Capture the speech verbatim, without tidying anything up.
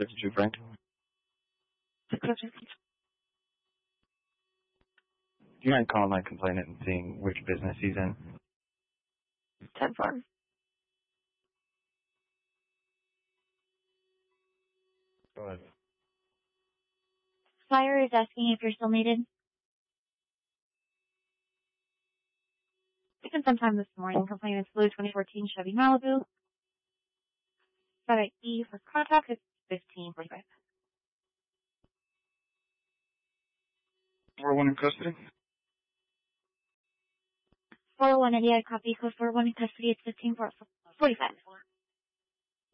fifty-two Frank. Do you mind calling my complainant and seeing which business he's in? ten four. Go ahead. Fire is asking if you're still needed. Taken sometime this morning, complainant's blue twenty fourteen Chevy Malibu. FedEx E for contact is fifteen forty-five. four one in custody? four oh one India, copy code four oh one in custody, it's fifteen forty-five.